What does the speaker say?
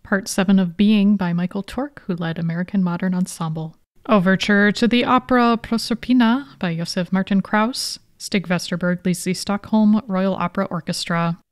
Part 7 of Being by Michael Tork, who led American Modern Ensemble. Overture to the opera Proserpina by Josef Martin Krauss. Stig Vesterberg leads the Stockholm Royal Opera Orchestra.